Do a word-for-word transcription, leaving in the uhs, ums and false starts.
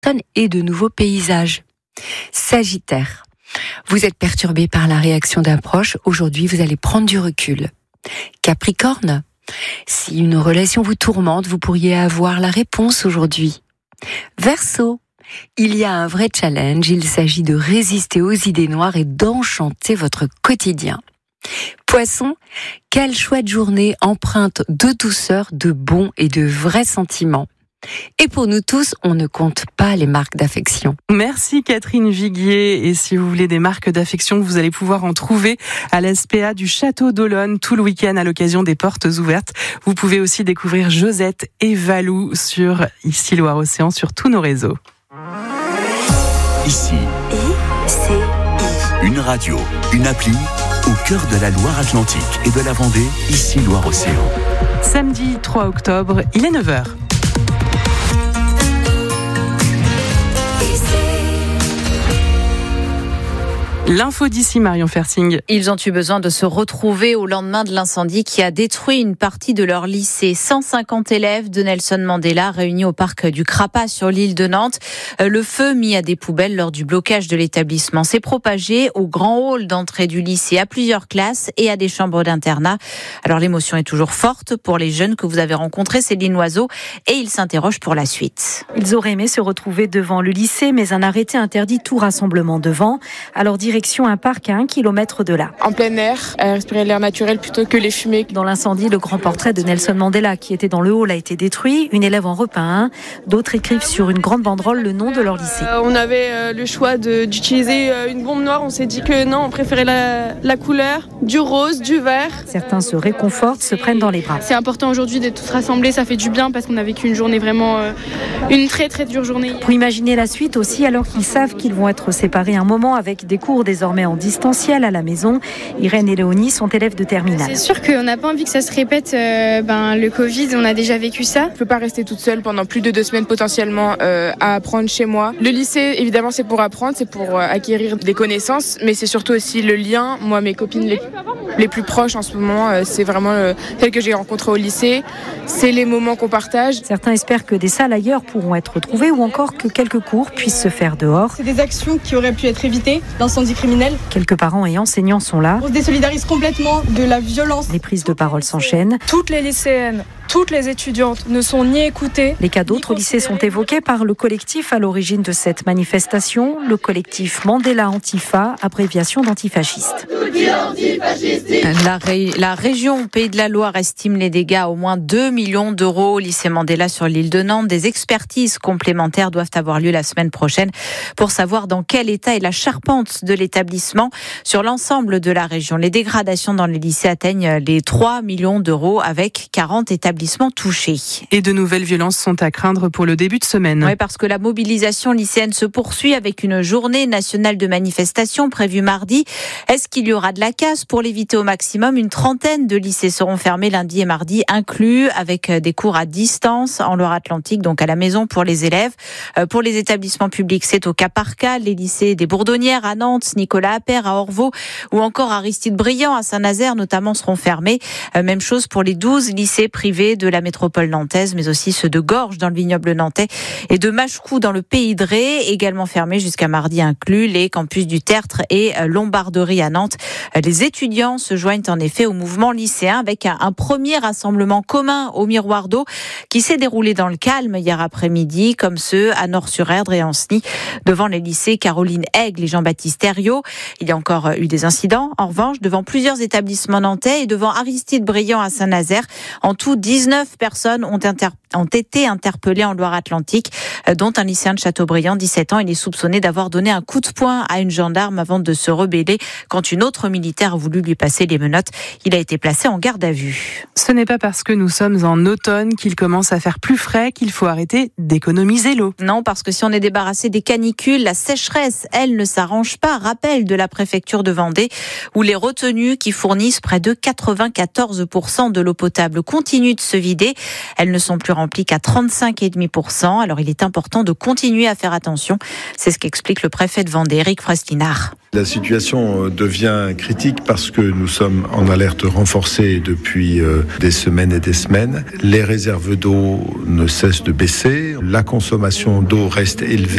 et de nouveaux paysages. Sagittaire, vous êtes perturbé par la réaction d'un proche. Aujourd'hui, vous allez prendre du recul. Capricorne, si une relation vous tourmente, vous pourriez avoir la réponse aujourd'hui. Verseau, il y a un vrai challenge. Il s'agit de résister aux idées noires et d'enchanter votre quotidien. Poisson, quelle chouette journée empreinte de douceur, de bons et de vrais sentiments. Et pour nous tous, on ne compte pas les marques d'affection. Merci Catherine Viguier. Et si vous voulez des marques d'affection, vous allez pouvoir en trouver à l'S P A du Château d'Olonne tout le week-end à l'occasion des portes ouvertes. Vous pouvez aussi découvrir Josette et Valou sur Ici Loire-Océan sur tous nos réseaux. Ici, I, C, I. Une radio, une appli au cœur de la Loire-Atlantique et de la Vendée, Ici Loire-Océan. Samedi trois octobre, il est neuf heures. L'info d'ici, Marion Fersing. Ils ont eu besoin de se retrouver au lendemain de l'incendie qui a détruit une partie de leur lycée. cent cinquante élèves de Nelson Mandela réunis au parc du Crapa sur l'île de Nantes. Le feu mis à des poubelles lors du blocage de l'établissement s'est propagé au grand hall d'entrée du lycée, à plusieurs classes et à des chambres d'internat. Alors l'émotion est toujours forte pour les jeunes que vous avez rencontrés, Céline Loiseau, et ils s'interrogent pour la suite. Ils auraient aimé se retrouver devant le lycée, mais un arrêté interdit tout rassemblement devant. Alors direction un parc à un kilomètre de là. En plein air, à respirer l'air naturel plutôt que les fumées. Dans l'incendie, le grand portrait de Nelson Mandela qui était dans le hall a été détruit. Une élève en repeint un. D'autres écrivent sur une grande banderole le nom de leur lycée. Euh, on avait euh, le choix de, d'utiliser euh, une bombe noire. On s'est dit que non, on préférait la, la couleur, du rose, du vert. Certains se réconfortent, se prennent dans les bras. C'est important aujourd'hui d'être tous rassemblés. Ça fait du bien parce qu'on a vécu une journée vraiment, euh, une très très dure journée. Pour imaginer la suite aussi, alors qu'ils savent qu'ils vont être séparés un moment avec des cours désormais en distanciel à la maison. Irène et Léonie sont élèves de terminale. C'est sûr qu'on n'a pas envie que ça se répète. Euh, ben, le Covid, on a déjà vécu ça. Je ne peux pas rester toute seule pendant plus de deux semaines potentiellement euh, à apprendre chez moi. Le lycée, évidemment, c'est pour apprendre, c'est pour euh, acquérir des connaissances, mais c'est surtout aussi le lien. Moi, mes copines les, les plus proches en ce moment, euh, c'est vraiment euh, celles que j'ai rencontrées au lycée. C'est les moments qu'on partage. Certains espèrent que des salles ailleurs pourront être trouvées ou encore que quelques cours puissent se faire dehors. C'est des actions qui auraient pu être évitées, l'incendie criminel. Quelques parents et enseignants sont là. On se désolidarise complètement de la violence. Les prises de parole s'enchaînent. Toutes les lycéennes, toutes les étudiantes ne sont ni écoutées. Les cas d'autres lycées sont évoqués par le collectif à l'origine de cette manifestation, le collectif Mandela Antifa, abréviation d'antifasciste. La, ré- la région Pays de la Loire estime les dégâts à au moins deux millions d'euros au lycée Mandela sur l'île de Nantes. Des expertises complémentaires doivent avoir lieu la semaine prochaine pour savoir dans quel état est la charpente de l'établissement sur l'ensemble de la région. Les dégradations dans les lycées atteignent les trois millions d'euros avec quarante établissements touchés. Et de nouvelles violences sont à craindre pour le début de semaine. Oui, parce que la mobilisation lycéenne se poursuit avec une journée nationale de manifestation prévue mardi. Est-ce qu'il y aura de la casse pour l'éviter au maximum? Une trentaine de lycées seront fermés lundi et mardi inclus, avec des cours à distance en Loire-Atlantique, donc à la maison pour les élèves. Pour les établissements publics, c'est au cas par cas. Les lycées des Bourdonnières à Nantes, Nicolas Appert à Orvaux ou encore Aristide Briand à Saint-Nazaire notamment seront fermés. Même chose pour les douze lycées privés de la métropole nantaise, mais aussi ceux de Gorges dans le vignoble nantais et de Machecou dans le Pays de Ré, également fermés jusqu'à mardi inclus. Les campus du Tertre et Lombarderie à Nantes. Les étudiants se joignent en effet au mouvement lycéen avec un premier rassemblement commun au Miroir d'eau qui s'est déroulé dans le calme hier après-midi, comme ceux à Nord-sur-Erdre et Ancenis, devant les lycées Caroline Aigle et Jean-Baptiste Herriot. Il y a encore eu des incidents, en revanche, devant plusieurs établissements nantais et devant Aristide Briand à Saint-Nazaire. En tout, dix-neuf personnes ont, inter... ont été interpellées en Loire-Atlantique, dont un lycéen de Châteaubriand, dix-sept ans. Il est soupçonné d'avoir donné un coup de poing à une gendarme avant de se rebeller quand une autre militaire a voulu lui passer les menottes. Il a été placé en garde à vue. Ce n'est pas parce que nous sommes en automne qu'il commence à faire plus frais qu'il faut arrêter d'économiser l'eau. Non, parce que si on est débarrassé des canicules, la sécheresse, elle, ne s'arrange pas. Rappel de la préfecture de Vendée, où les retenues qui fournissent près de quatre-vingt-quatorze pour cent de l'eau potable continuent de se vider. Elles ne sont plus remplies qu'à trente-cinq virgule cinq pour cent. Alors il est important de continuer à faire attention. C'est ce qu'explique le préfet de Vendée, Éric Frestlinard. La situation devient critique parce que nous sommes en alerte renforcée depuis des semaines et des semaines. Les réserves d'eau ne cessent de baisser. La consommation d'eau reste élevée.